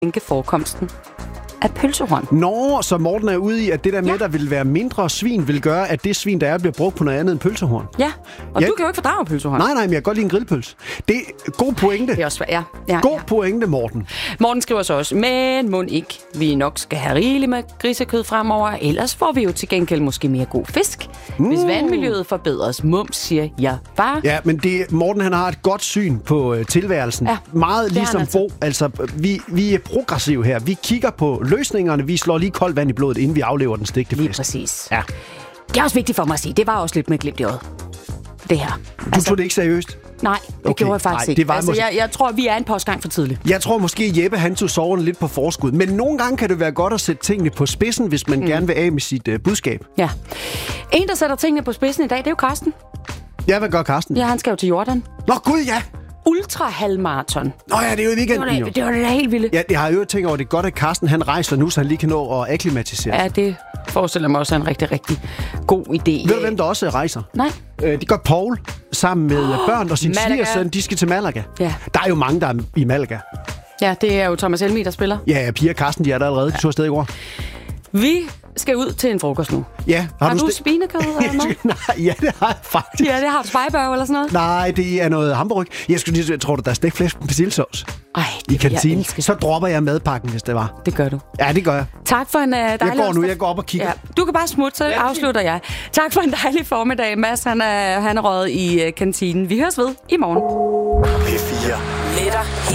sænke forekomsten af pølsehorn. Nå, så Morten er ude i, at det der med, der vil være mindre svin, vil gøre, at det svin, der er, bliver brugt på noget andet end pølsehorn. Ja, og du kan jo ikke fordrage pølsehorn. Nej, men jeg kan godt lide en grillpølse. Det er god pointe. Det er også svært. Ja. God pointe, Morten. Morten skriver så også, men må ikke, vi nok skal have rigeligt med grisekød fremover, ellers får vi jo til gengæld måske mere god fisk. Hvis vandmiljøet forbedres, mums, siger jeg bare. Ja, men Morten han har et godt syn på tilværelsen. Ja, meget ligesom Bo. Altså, vi er progressive her. Vi kigger på løsningerne. Vi slår lige koldt vand i blodet, inden vi aflever den stegte flæsk. Lige præcis. Ja. Det er også vigtigt for mig at sige. Det var også lidt med glimt i øjet. Det her. Du tog det ikke seriøst? Nej, det gjorde jeg faktisk ikke. Det var jeg tror, vi er en postgang for tidligt. Jeg tror måske, Jeppe han tog soverne lidt på forskud. Men nogle gange kan det være godt at sætte tingene på spidsen, hvis man gerne vil af med sit budskab. Ja. En, der sætter tingene på spidsen i dag, det er jo Karsten. Ja, hvad gør Karsten? Ja, han skal jo til Jordan. Nå, gud ja! Ultrahalvmarathon. Nå ja, det er jo i weekenden jo. Det var da helt vildt. Ja, det har jeg jo tænkt over. Det er godt, at Karsten han rejser nu, så han lige kan nå at akklimatisere sig. Ja, det forestiller mig også er en rigtig, rigtig god idé. Ved du, hvem der også rejser? Nej. Det gør Paul sammen med børn og sin Malaga. svigersøn. De skal til Malaga. Ja. Der er jo mange, der er i Malaga. Ja, det er jo Thomas Helmig, der spiller. Ja, Pia og Karsten, de er der allerede. De tog afsted i går. Vi skal ud til en frokost nu. Ja. Har du spinekød eller noget? Nej, ja, det har jeg faktisk. Ja, det har du spejbørg eller sådan noget? Nej, det er noget hamburg. Jeg tror, der er stegt med persillesauce i kantinen. Så dropper jeg madpakken, hvis det var. Det gør du. Ja, det gør jeg. Tak for en dejlig... Jeg går op og kigger. Ja. Du kan bare smutte, så afslutter jeg. Tak for en dejlig formiddag. Mads, han er røget i kantinen. Vi høres ved i morgen. P4.